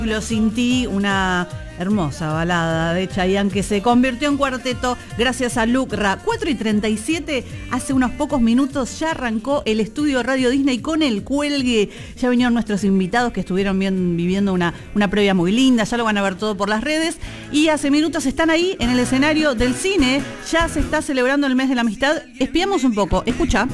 Sin ti, una hermosa balada de Chayanne que se convirtió en cuarteto gracias a Lucra. 4:37, hace unos pocos minutos ya arrancó el estudio Radio Disney con el cuelgue. Ya vinieron nuestros invitados que estuvieron viviendo una previa muy linda, ya lo van a ver todo por las redes. Y hace minutos están ahí en el escenario del cine, ya se está celebrando el mes de la amistad. Espiamos un poco, escucha.